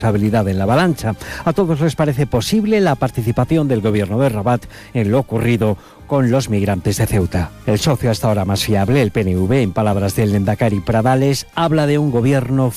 responsabilidad en la avalancha. A todos les parece posible la participación del gobierno de Rabat en lo ocurrido con los migrantes de Ceuta. El socio hasta ahora más fiable, el PNV, en palabras del Lehendakari Pradales, habla de un gobierno